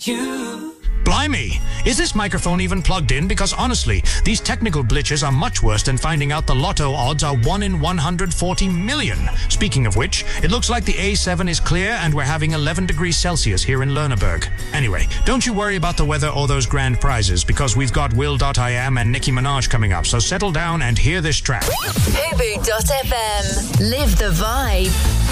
Blimey! Is this microphone even plugged in? Because honestly, these technical glitches are much worse than finding out the lotto odds are 1 in 140 million. Speaking of which, it looks like the A7 is clear and we're having 11 degrees Celsius here in Lerneberg. Anyway, don't you worry about the weather or those grand prizes, because we've got Will.i.am and Nicki Minaj coming up, so settle down and hear this track. Fubu.fm. Live the vibe.